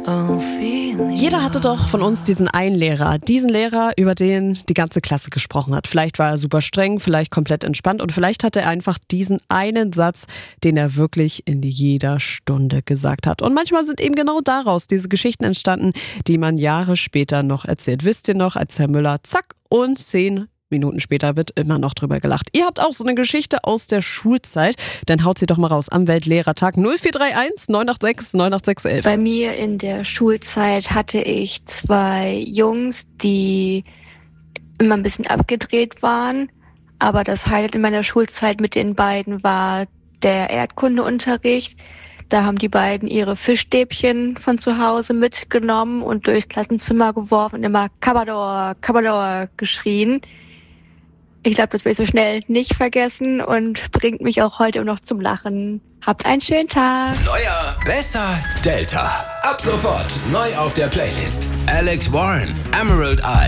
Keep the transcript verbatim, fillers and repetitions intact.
Jeder hatte doch von uns diesen einen Lehrer, diesen Lehrer, über den die ganze Klasse gesprochen hat. Vielleicht war er super streng, vielleicht komplett entspannt und vielleicht hatte er einfach diesen einen Satz, den er wirklich in jeder Stunde gesagt hat. Und manchmal sind eben genau daraus diese Geschichten entstanden, die man Jahre später noch erzählt. Wisst ihr noch, als Herr Müller zack und zehn Minuten später wird immer noch drüber gelacht. Ihr habt auch so eine Geschichte aus der Schulzeit, dann haut sie doch mal raus am Weltlehrertag. null vier drei eins neun acht sechs neun acht sechs elf. Bei mir in der Schulzeit hatte ich zwei Jungs, die immer ein bisschen abgedreht waren. Aber das Highlight in meiner Schulzeit mit den beiden war der Erdkundeunterricht. Da haben die beiden ihre Fischstäbchen von zu Hause mitgenommen und durchs Klassenzimmer geworfen und immer Kabador, Kabador geschrien. Ich glaube, das will ich so schnell nicht vergessen und bringt mich auch heute noch zum Lachen. Habt einen schönen Tag. Neuer, besser, Delta. Ab sofort neu auf der Playlist. Alex Warren, Emerald Eye.